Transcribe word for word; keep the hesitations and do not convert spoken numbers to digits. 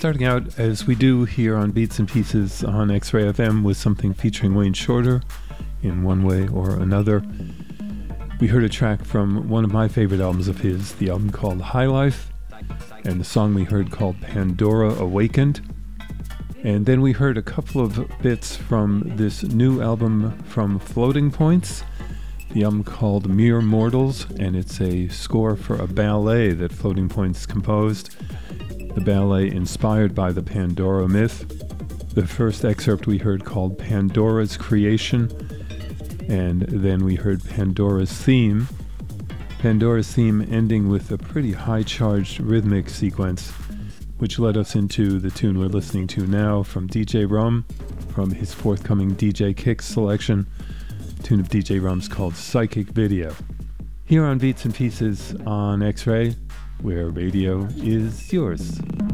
starting out, as we do here on Beats and Pieces on X-Ray F M, with something featuring Wayne Shorter in one way or another. We heard a track from one of my favorite albums of his, the album called High Life, and the song we heard called Pandora Awakened. And then we heard a couple of bits from this new album from Floating Points, the album called Mere Mortals, and it's a score for a ballet that Floating Points composed. The ballet inspired by the Pandora myth. The first excerpt we heard called Pandora's Creation, and then we heard Pandora's Theme. Pandora's Theme ending with a pretty high-charged rhythmic sequence, which led us into the tune we're listening to now from D J Rum, from his forthcoming D J Kicks selection. The tune of D J Rum's called Psychic Video. Here on Beats and Pieces on X-Ray, where radio is yours.